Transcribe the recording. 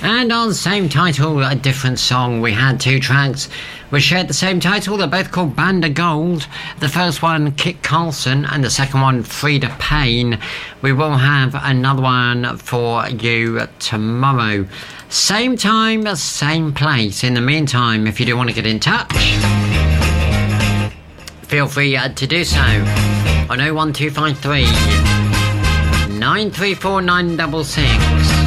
And on the same title, a different song. We had two tracks which shared the same title. They're both called Band of Gold. The first one, Kit Carlson, and the second one, Frida Payne. We will have another one for you tomorrow. Same time, same place. In the meantime, if you do want to get in touch, feel free to do so on 01253 934 966.